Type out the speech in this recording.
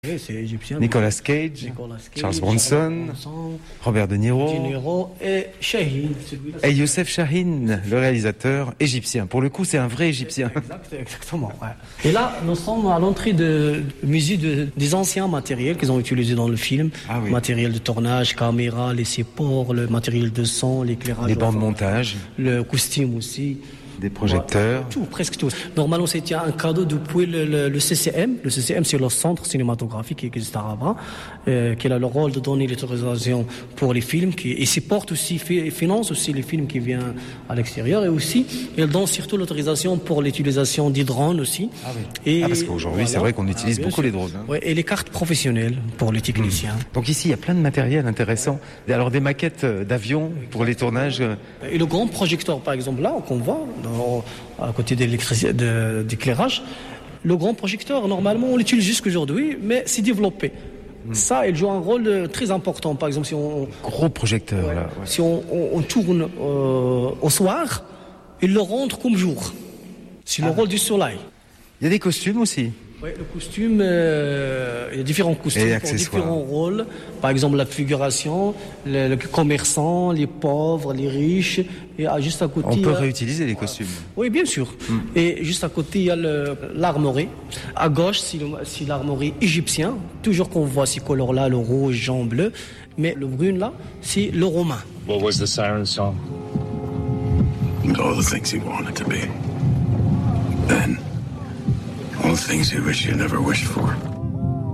Oui, c'est égyptien. Nicolas Cage, Charles Bronson, Robert De Niro et Shahin. Et Youssef Chahine, le réalisateur égyptien. Pour le coup, c'est un vrai égyptien. Exactement. Ouais. Et là, nous sommes à l'entrée de musée des anciens matériels qu'ils ont utilisés dans le film. Ah oui. Matériel de tournage, caméra, les supports, le matériel de son, l'éclairage. Les bancs de montage. Le costume aussi. Des projecteurs. Tout, presque tout. Normalement, c'était un cadeau depuis le CCM. Le CCM, c'est le centre cinématographique qui existe à Rabat, qui a le rôle de donner l'autorisation pour les films, et supporte aussi, finance aussi les films qui viennent à l'extérieur, et aussi, il donne surtout l'autorisation pour l'utilisation des drones aussi. Ah oui. Parce qu'aujourd'hui, c'est vrai qu'on utilise beaucoup les drones. Hein. Ouais, et les cartes professionnelles pour les techniciens. Donc ici, il y a plein de matériel intéressant. Alors des maquettes d'avions pour les tournages. Et le grand projecteur, par exemple, là, qu'on voit, à côté d'éclairage, le grand projecteur, normalement, on l'utilise jusqu'aujourd'hui, mais c'est développé. Ça, il joue un rôle très important. Par exemple, si on... Gros projecteur, là. Ouais. Si on tourne au soir, il le rend comme jour. C'est le rôle du soleil. Il y a des costumes aussi. Oui, le costume, il y a différents costumes pour différents rôles. Par exemple, la figuration, le commerçant, les pauvres, les riches. Et juste à côté, on peut réutiliser les costumes. Oui, bien sûr. Et juste à côté, il y a l'armoirie. À gauche, c'est l'armoirie égyptien. Toujours qu'on voit ces couleurs-là, le rouge, jaune, bleu. Mais le brun, là, c'est le romain. What was the siren song? All the things you wanted to be. Then... all the things you wish you never wished for.